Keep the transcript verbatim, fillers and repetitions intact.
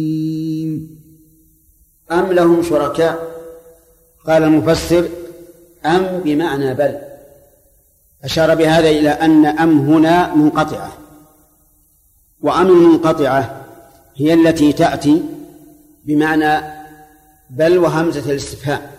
أم لهم شركاء؟ قال المفسر أم بمعنى بل، أشار بهذا إلى أن أم هنا منقطعة، وأم المنقطعة هي التي تأتي بمعنى بل وهمزة الاستفهام،